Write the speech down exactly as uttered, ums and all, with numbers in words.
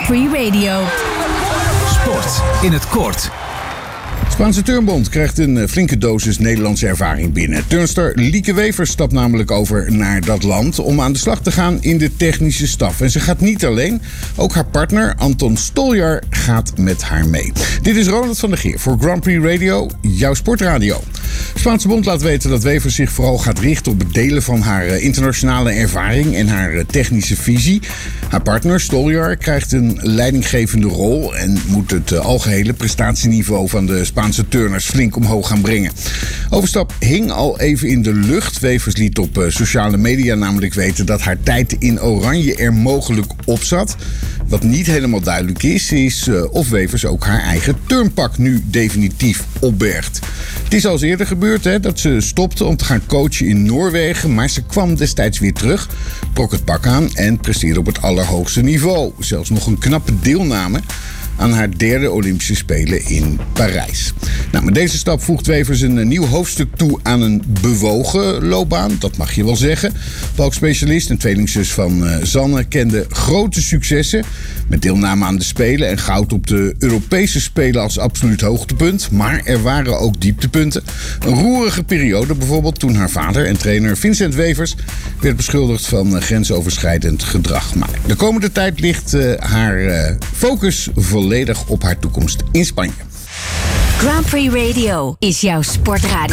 Grand Prix Radio. Sport in het kort. Spaanse Turnbond krijgt een flinke dosis Nederlandse ervaring binnen. Turnster Lieke Wevers stapt namelijk over naar dat land om aan de slag te gaan in de technische staf. En ze gaat niet alleen, ook haar partner Anton Stoljar gaat met haar mee. Dit is Ronald van der Geer voor Grand Prix Radio, jouw sportradio. Spaanse Bond laat weten dat Wevers zich vooral gaat richten op het delen van haar internationale ervaring en haar technische visie. Haar partner Stoljar krijgt een leidinggevende rol en moet het algehele prestatieniveau van de Spaanse turners flink omhoog gaan brengen. Overstap hing al even in de lucht. Wevers liet op sociale media namelijk weten dat haar tijd in oranje er mogelijk op zat. Wat niet helemaal duidelijk is, is of Wevers ook haar eigen turnpak nu definitief opbergt. Het is al eens eerder gebeurd hè, dat ze stopte om te gaan coachen in Noorwegen, maar ze kwam destijds weer terug, trok het pak aan en presteerde op het allerhoogste niveau. Zelfs nog een knappe deelname aan haar derde Olympische Spelen in Parijs. Nou, met deze stap voegt Wevers een nieuw hoofdstuk toe aan een bewogen loopbaan. Dat mag je wel zeggen. Balkspecialist en tweelingzus van uh, Zanne kende grote successen met deelname aan de Spelen en goud op de Europese Spelen als absoluut hoogtepunt. Maar er waren ook dieptepunten. Een roerige periode bijvoorbeeld toen haar vader en trainer Vincent Wevers werd beschuldigd van uh, grensoverschrijdend gedrag. Maar de komende tijd ligt uh, haar uh, focus volledig op haar toekomst in Spanje. Grand Prix Radio is jouw sportradio.